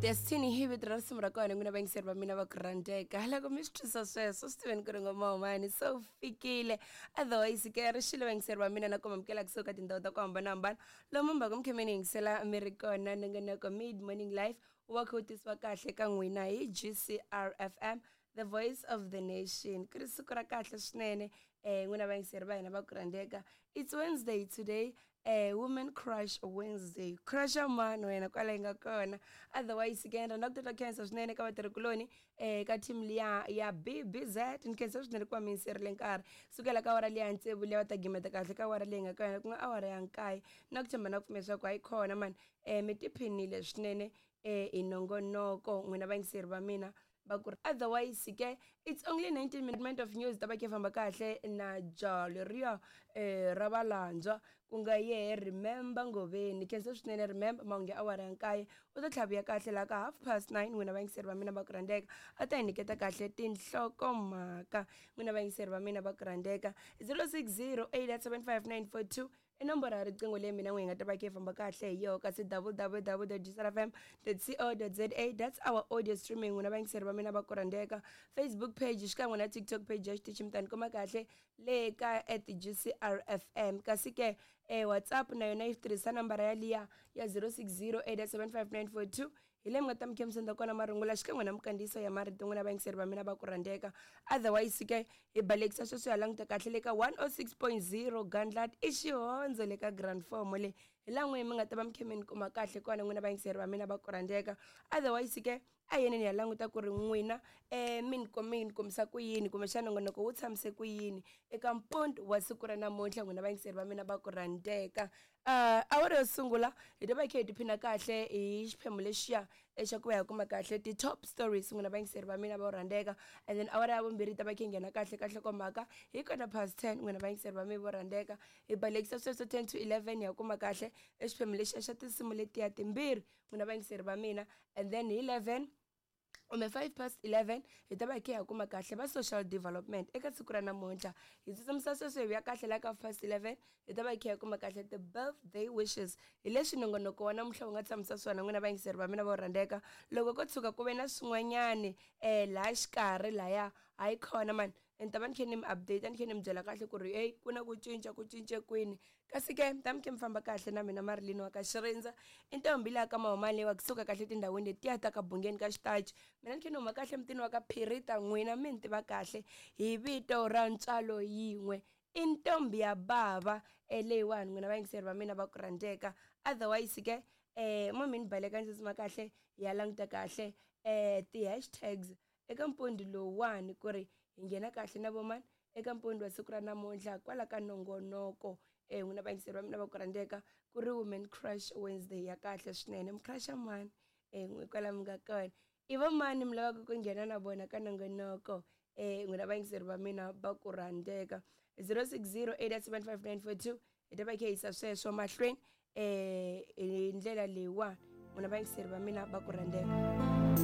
Destiny hibit rasimra kona nguna bangiserva mina va kurandeka hala ko mistrisa sweswo Steven Kuringoma mani so fikile otherwise ke rishilo bangiserva mina na komamkela kusuka tindhawu ta ku hambanahambana lomu mba kumkhemeni ngisela Americana ningena ko mid morning life wa khotiswa kahle ka n'wina hi GCRFM the voice of the nation kuri siku ra kahle swinene n'wina bangiserva hina va kurandeka. It's Wednesday today. Women Crush Wednesday. Crush man wena kwala inga kona. Otherwise again Dr. Cancer swinene ka vatirhikuloni ka team liya ya BBZ in case swinene kwa minsirile nkarhi. Sukela ka wara liya ntsevu liya ta gimeta kahle ka wara leyi nga kona ku nga awara ya nkaye. Na ku tshemba na ku pfumesa ku ayikhona man. Mi tiphinile swinene inongonoko n'wina vangiseri va mina. Otherwise ke it's only 19 minutes of news taba ke famba kahle na Jaleria Rabalandzwa kunga ye remember Ngoveni kense swinene remember maungi awara nkaye u ta tlhaviya kahle la ka 9:30 n'wina vangiseri va mina va kurandeka a ta hiniketa kahle tinhloko mhaka n'wina vangiseri va mina va kurandeka 0608759942 inomboro ya riqingho leyi mina n'wi nga ta va ke famba kahle hi yo kasi www.gsrfm.co.za that's our audio streaming n'wina vangiseri va mina va kurandeka Facebook page xikan'we na TikTok page ya xitichi mitani koma kahle le ka @GCRFM kasi ke WhatsApp na yona yi tirhisa nambara ya liya ya 0608759942 hi le mi nga ta mi khemsenda kona marungula xikan'we na mukandziyiso ya marito n'wina vangiseri va mina va kurandeka. Otherwise ke hi balekisa sweswi ya languta kahle le ka 106.0 Gandlat i xihondzo le ka Grand Fomo le hi la n'wina mi nga ta va mi khemeni kuma kahle kona n'wina vangiseri va mina va kurandeka. Otherwise ke a yeni ni ya languta ku ri n'wina mi komisa ku yini kumbe xana nongonoko wu tshamise ku yini eka mpundzu wa siku ra namuntlha n'wina vangiseri va mina va kurandeka. Awara yo sungula hi ta va khe hi tiphina kahle hi xiphemu lexiya xa ku va hi kuma kahle ti-top stories n'wina vangiseri va mina va rhandeka and then awara ya vumbirhi ta va khe nghena kahle kahle komhaka hi 10:15 n'wina vangiseri va mina vo rhandeka hi balekisa sweswo 10 to 11 hi ya kuma kahle xiphemu lexiya xa tinsimu letiya timbirhi n'wina vangiseri va mina and then hi 11 kumbe 11:05 hi ta va khe hi kuma kahle va social development eka siku ra namuntlha hi tsutsumisa sweswo hi ya kahle la ka 11:05 hi ta va khe hi kuma kahle ti-birthday wishes hi leswi nongonoko wa namuntlha wu nga tshamisa swona n'wina vangiseri va mina vo rhandeka loko ko tshuka ku ve na swin'wanyani laha xikarhi laya hayi khona mani ni ta va ni khe ni mi update ni khe ni mi byela kahle ku ri ku na ku cinca kwini kasi ke ta mi khe mi famba kahle na mina Marilini wa ka Xirindza i ntombi liya ka mahumani leyi wa kusuka kahle tindhawini letiya ta ka Bungeni ka Xitachi mina ni khe ni huma kahle mutini wa ka Phirita n'wina mi ni tiva kahle hi vito ra Ntswalo Yin'we i ntombi ya bava leyiwani n'wina vangiseri va mina va kurandeka. Otherwise ke mo mi ni baleka ndzi tsima kahle ya languta kahle ti-hashtags eka mpundzu lowuwani ku ri hi nghena kahle na vo mani eka mpundzu wa siku ra namuntlha kwala ka nongonoko n'wina vangiseri va mina va kurandeka ku ri Women Crush Wednesday ya kahle swinene mi crush-a mani kwala mi nga kona i va mani mi lavaka ku nghena na vona ka nongonoko n'wina vangiseri va mina va kurandeka 0608759942 hi ta va khe hi yisa sweswo mahlweni hi ndlela leyiwani n'wina vangiseri va mina va kurandeka.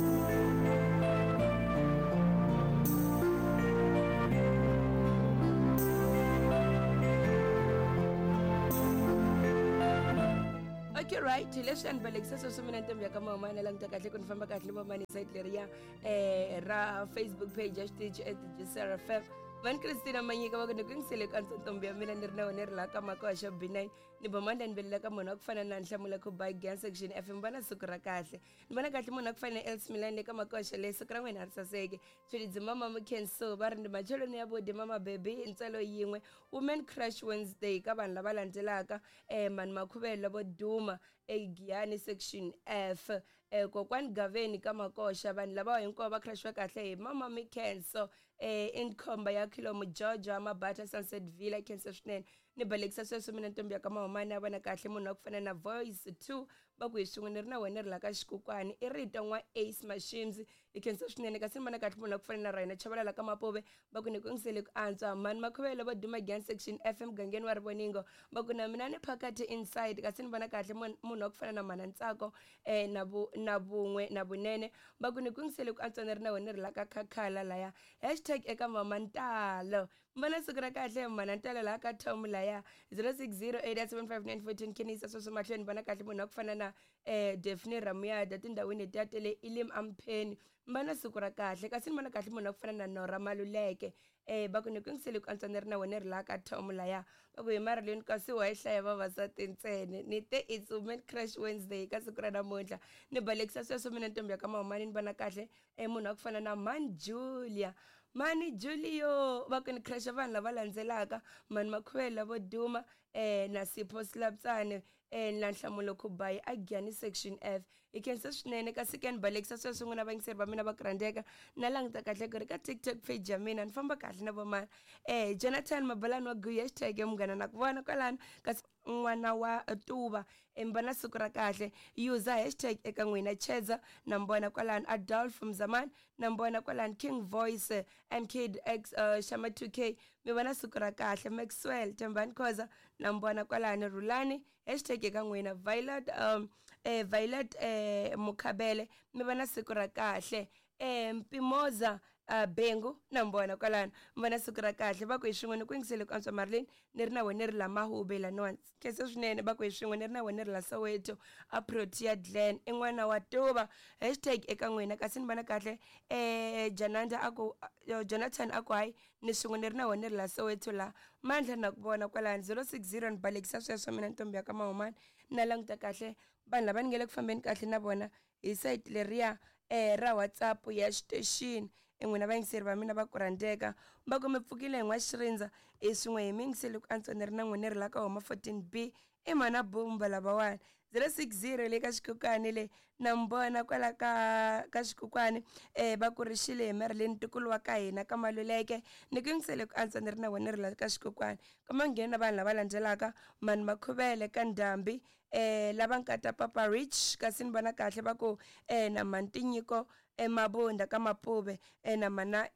Okay right leswi a ni balekisa sweswo mina ntombi ya ka mahumani languta kahle ku ni famba kahle mahumani site leriya ra Facebook page ya xitichi @GCRFM Van Christina Manyika va ku ni ku yingisele ka ntombi ya mina ni ri na wona ni ri laha ka maka xa B9 ni bomanda ni velela ka munhu wa ku fana na Nhlamula ku by Gan Section FM vana siku ra kahle ni vona kahle munhu wa ku fana na Els Milan le ka maka xa le siku ra n'wina ri saseke swididzi mama Mkenso va ri ndi macheloni ya bodi mama baby Ntswalo Yin'we Women Crush Wednesday ka vanhu lava landzelaka mani Makhuvela vo Duma Giyani Section F kokwani Gaveni ka Makosha vanhu lava hinkwavo va crush va kahle hi mama Mkenso inkhomba ya Khilomo Georgia Mabata Sunset Villa Khensa swinene ni balekisa sweswo mina ntombi ya ka mahumani ya vona kahle munhu wa ku fana na Voice 2 va ku hi swin'we ni ri na wena ni ri laha ka xikokwani i rito n'wa Ace Mashimzi hi khensa swinene kasi ni vona kahle munhu wa ku fana na Raina Chabalala ka Mapove va ku ni ku yingisele ku antswa mani Makhuvela vo Duma Gan Section FM gangeni wa Rivoningo va ku na mina ni phakati inside kasi ni vona kahle munhu wa ku fana na Mana Ntsako na vun'we na vunene va ku ni ku yingisele ku antswa ni ri na wena ni ri laha ka Khakhala laya #eka Mama Ntalo mbona siku ra kahle manantalo la ka Tom laya 0608759414 Kenisa sosomahlweni mbona kahle munhu akufana na Daphne Ramuyada tindhawini tatele Ilim Ampeni mbona siku ra kahle kasi mbona kahle munhu akufana na Nora Maluleke baku ni kungisele ku antswa ni ri na wena ri la ka Tom laya baku hi Marilyn kasi wa hlaya vavasati ntsene ni te it's Women Crash Wednesday ka siku ra namuntlha ni balekisa sweswo mina ntombi ya ka Mahumani ni vona kahle munhu akufana na Man Julia Mani Julio baku ni crash vanhu lava landzelaka mani Makhwela vo Duma na Sipho Slaptsane Nhlanhlamulo Khubayi Agyani section F ikhensa swinene kasi ken balekisa sweswo n'wina vangiseri va mina va kurhandeka na langita kahle ku ri ka TikTok page ya mina ni famba kahle na vomani Jonathan Mabalani wa Guya hashtag munghana na ku vona kwalano kasi n'wana wa Tuva mbona siku ra kahle user hashtag eka n'wina Cheza na mbona kwalano Adolf Mzamani na mbona kwalano King Voice MKX Shama 2K mi vona siku ra kahle Maxwell Tembani Khoza na mbona kwalano Rulani hashtag eka n'wina Violet Mukhabele mi vona siku ra kahle Mpimoza Bengu na mbona kwalano mbona siku ra kahle va ku hi swin'we ni ku yingisele ku antswa Marilyn ni ri na wena ri la Mahube la nonse kese swinene va ku hi swin'we ni ri na wena ri la Soweto a Protea Glen n'wana wa Tuva hashtag eka n'wina kasi ni vona kahle Jonathan Akwai ni swin'we ni ri na wena ri la Soweto la Mandla na ku vona kwalano 060 ni balekisa sweswo mina ntombi ya ka Mahumani na languta kahle vanhu lava ni nge le ku fambeni kahle na vona hi site leriya ra WhatsApp ya station n'wina vayingiseri va mina va kurhandeka va ku mi pfukile hi n'waxirindza swin'we hi mi yingisele ku antswa ni ri na n'wina ri la ka homa 14B mana bomba lavawani 060 le ka xikukani le na mbona kwala ka xikukani va ku rixile hi Marilyn Tukulu wa ka hina ka Maluleke ni ku yingisele ku antswa ni ri na wena ri la ka xikukani kama nghena vanhu lava landzelaka mani Makhuvele ka Ndhambi lava nkata Papa Rich kasi ni vona kahle va ku na Mantinyiko Mabunda ka Mapuve na mana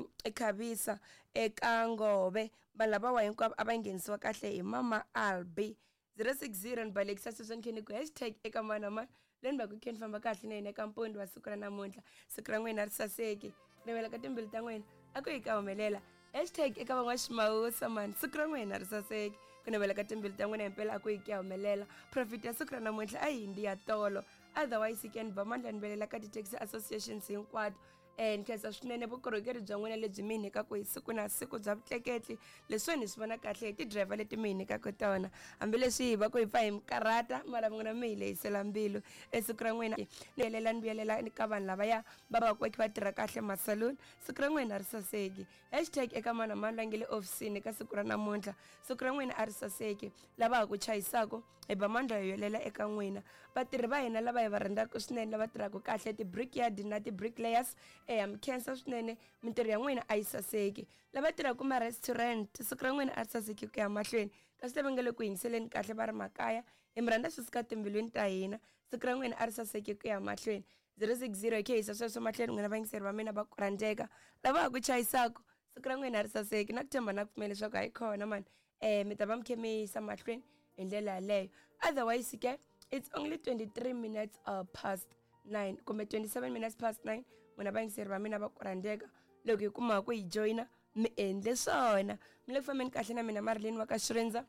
Khavisa eka Ngove vanhu lava wa hinkwavo a va nghenisiwa kahle hi Mama Albi 060 ni balekisa sweswo ni kheni ku hashtag eka mani mani leni va ku kheni famba kahle na hina eka mpondi wa siku ra namuntlha siku ra n'wina ri saseki rivela ka timbilu ta n'wina a ku hi ka humelela hashtag eka van'waximawusa mani siku ra n'wina ri saseki ku navela ka timbilu ta n'wina himpela a ku hi ka humelela profit ya siku ra namuntlha a hi ndi ya tolo otherwise ken va mandla ni velela ka ti-taxi associations hinkwato ni khensa swinene vukorhokeri bya n'wina lebyi mi hi nyikaka hi siku na siku bya vutleketli leswi ni swi vona kahle hi ti-driver leti mi hi nyikaka tona hambileswi hi va ku hi pfa hi mikarhata mara n'wina mi hi lehisela mbilu siku ra n'wina ni helela ni vuyelela ka vanhu lavaya va va ku va tirha kahle masaluni siku ra n'wina ri saseki hashtag eka mani mani la nge le ofisini ka siku ra namuntlha siku ra n'wina a ri saseki lava ha ku chayisaka hi ba mandla yo yelela eka n'wina vatirhi va hina lava hi va rhandzaka swinene lava tirhaka kahle ti-brickyard na ti-bricklayers mi khensa swinene mintirho ya n'wina a yi saseki lava tirhaka ma-restaurant siku ra n'wina a ri saseki ku ya mahlweni kasi lava nga le ku yingiseleni kahle va ri makaya hi mi rhandza swi suka timbilwini ta hina siku ra n'wina a ri saseki ku ya mahlweni 060 ke hisa sweswo mahlweni n'wina vayingiseri va mina va ku rhandzeka lava ha ku chayisaka siku ra n'wina a ri saseki na ku tshemba na ku pfumela leswaku hayi khona mani mi ta va mi khe mi yisa mahlweni hi ndlela yaleyo otherwise ke it's only 23 minutes past 9 kumbe 27 minutes past 9 n'wina vayingiseri va mina va ku rhandzeka loko hi kumaka ku hi joyina mi endle swona mi le ku fambeni kahle na mina Marilyn wa ka Xirindza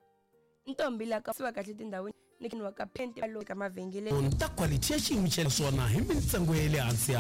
ntombi la ka siwa kahle tindhawini ni wa ka Penti ka mavhengeleni ta quality ya xiyimo xa swona hi mintsengo ya le hansi